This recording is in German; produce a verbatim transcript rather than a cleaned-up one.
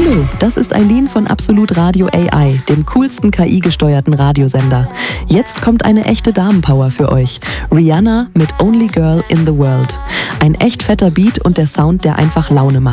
Hallo, das ist Eileen von Absolut Radio A I, dem coolsten K I-gesteuerten Radiosender. Jetzt kommt eine echte Damenpower für euch. Rihanna mit Only Girl in the World. Ein echt fetter Beat und der Sound, der einfach Laune macht.